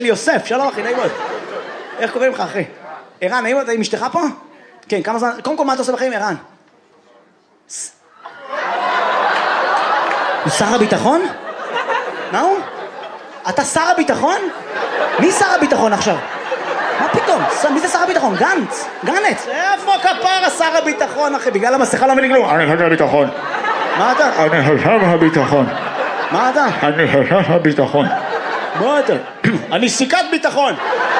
יוסף, שלום אחי, נעים מאוד. איך קוראים לך אחי? ערן, נעים מאוד, אתה עם אשתך פה? כן, כמה זמן, קודם כל מה אתה עושה בחיים ערן? הוא שר הביטחון? מה הוא? אתה שר הביטחון? מי שר הביטחון עכשיו? מה פתאום? מי זה שר הביטחון? גנץ? גנץ? איפה כפרה שר הביטחון אחי? בגלל המסכה לא מבין כלום. אני שר הביטחון. מה אתה? אני שר הביטחון. מה אתה? אני שר הביטחון. מה אתה? אני סיכת ביטחון.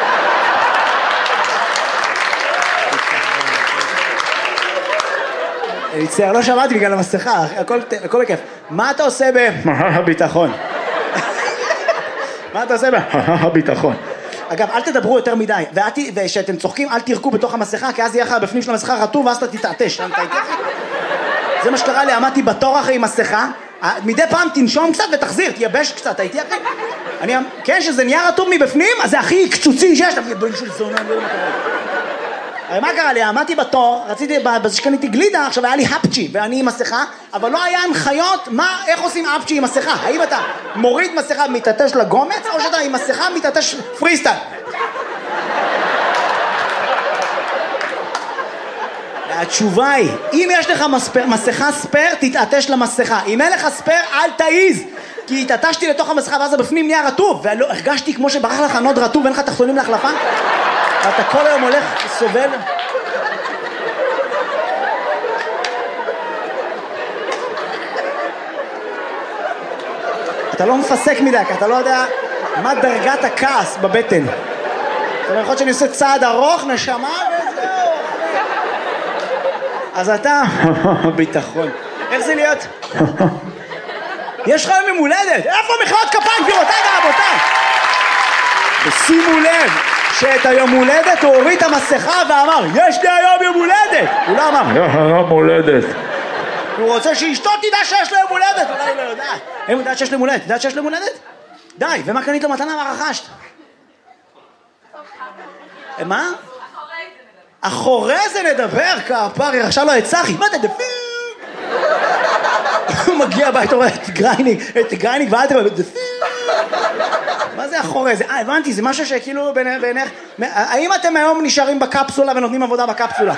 מצטער, לא שמעתי בגלל המסכה, הכל בכיף. מה אתה עושה הביטחון. מה אתה עושה הביטחון. אגב, אל תדברו יותר מדי, ושאתם צוחקים, אל תירקו בתוך המסכה, כי אז יהיה לך בפנים של המסכה רטוב, ואז אתה תתעטש. זה מה שקרה לי, עמדתי בתור אחרי עם מסכה, מדי פעם תנשום קצת ותחזיר, תייבש קצת, הייתי אחי. כן, שזה נהיה רטוב מבפנים, אז זה הכי קצוצי שיש, אתה בן של זונה, לא יודע מה קרה. הרי מה קרה לי? עמדתי בתור, רציתי, בזה שקניתי גלידה, עכשיו היה לי הפצ'י, ואני עם מסכה, אבל לא היה הנחיות, איך עושים הפצ'י עם מסכה? האם אתה מוריד מסכה מתעטש לגומץ, או שאתה עם מסכה מתעטש פריסטייל? התשובה היא, אם יש לך מסכה ספר, תתעטש למסכה. אם אין לך ספר, אל תעיז. כי התעטשתי לתוך המסכה ואז הבפנים נהיה רטוב, והרגשתי כמו שברח לך נוד רטוב ואין לך תחתונים להחלפה. ואתה כל היום הולך סובל. אתה לא מפסק מדי, כי אתה לא יודע מה דרגת הכעס בבטן. זאת אומרת, יכול להיות שאני עושה צעד ארוך, נשמה וזהו. אז אתה... ביטחון. איך זה להיות? יש לך יום הולדת. איפה מחיאות כפיים, גבירותיי ורבותיי? ושימו לב שאת היום הולדת הוא הוריד את המסכה ואמר, יש לי היום יום הולדת. הוא לא אמר, יום הולדת. הוא רוצה שאשתו תדע שיש לו יום הולדת. אולי לא יודעת. הם יודעת שיש לו יום הולדת. יודעת שיש לו יום הולדת? די, ומה קנית לו מתנה והרכשת? מה? אחורי זה נדבר, כפרי, עכשיו לא את צחי. מה אתה דפיר? הוא מגיע הבית, רואה את גרייניק ואלתם, מה זה אחורי זה? הבנתי, זה משהו שכאילו בעיניך... האם אתם היום נשארים בקפסולה ונותנים עבודה בקפסולה?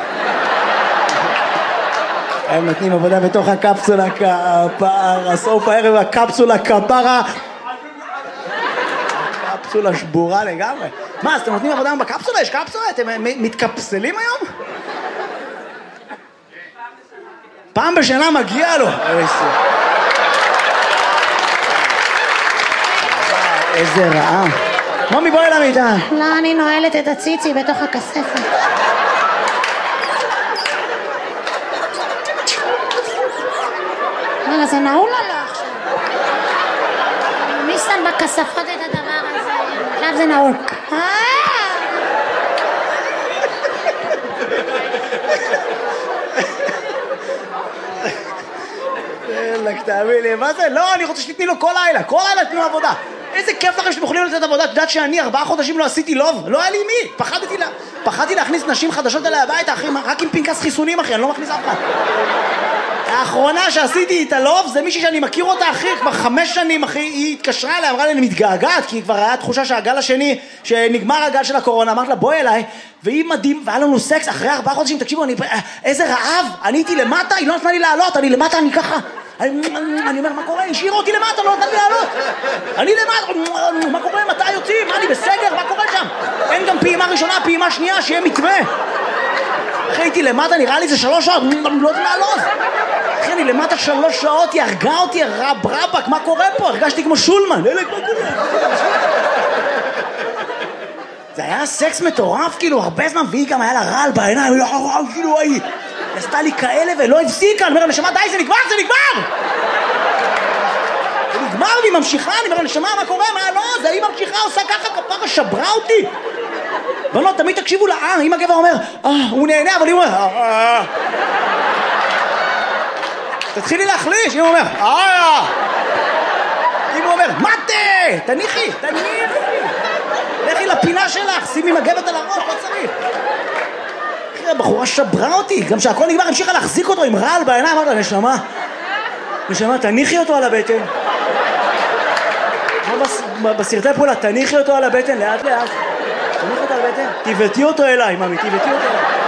הם נותנים עבודה בתוך הקפסולה, כפרה, סוף הערב הקפסולה, כפרה. קפסולה שבורה לגמרי. מה, אז אתם נותנים עבודה בקפסולה? יש קפסולה? אתם מתקפסלים היום? פעם בשנה מגיע לו. איזה רעה. מומי בואי למיטה. לא, אני נועלת את הציצי בתוך הכספת. וואלה, זה נעול עלה עכשיו. מי שם בכספות את הדבר הזה? עכשיו זה נעול. תאמין לי, מה זה? לא, אני רוצה שתתני לו כל לילה תתנו עבודה. איזה כיף לכם שאתם יכולים לתת עבודה. את יודעת שאני 4 חודשים לא עשיתי לוב? לא היה לי מי. פחדתי להכניס נשים חדשות אליי הביתה, אחי, רק עם פנקס חיסונים, אחי, אני לא מכניס אף אחד. האחרונה שעשיתי את הלוב זה מישהי שאני מכיר אותה, אחי, כבר 5 שנים, אחי, היא התקשרה אליי, אמרה לי, אני מתגעגעת, כי כבר היה תחושה שהגל השני, שנגמר הגל של הקורונה, אמרת לה, בואי אליי, והיא מדהים, והיה לנו סקס, אחרי 4 חודשים, תקשיבו, איזה רעב, אני הייתי למטה, היא לא נתנה לי לעלות, אני למטה, אני ככה, אני אומר, מה קורה? השאירו אותי למטה, לא נתן לי לעלות. אני למטה, מה קורה? מתי יוצאים? מה, אני בסגר? מה קורה שם? אין גם פעימה ראשונה, פעימה שנייה, שיהיה מתווה. אחי, הייתי למטה, נראה לי זה 3 שעות, אני לא יודע לעלות. אחי, אני למטה 3 שעות, היא הרגה אותי, רבק, מה קורה פה? הרגשתי כמו שולמן. אלק, מה קורה? זה היה סקס מטורף, כאילו, הרבה זמן, והיא גם היה לה רעל בעיניים, כאילו, היא עשתה לי כאלה ולא הפסיקה, אני אומר, נשמה, די, זה נגמר! זה נגמר, והיא ממשיכה, אני אומר, נשמה, מה קורה? מה, לא, זה היא ממשיכה, עושה ככה, כפרה, שברה אותי. בנות, תמיד תקשיבו לה, אם הגבר אומר, הוא נהנה, אבל היא אומר, תתחילי להחליש, אם הוא אומר, אם הוא אומר, מתה, תניחי, לכי לפינה שלך, שימי מגבת על הראש, לא צריך. הבחורה שברה אותי, גם שהכל נגמר, המשיכה להחזיק אותו עם רעל בעיניים, אמרת לה, נשמה, תניחי אותו על הבטן. בסרטי פעולה, תניחי אותו על הבטן לאט לאט. תניחי אותו על הבטן. תיבטי אותו אליי, ממי, תיבטי אותו אליי.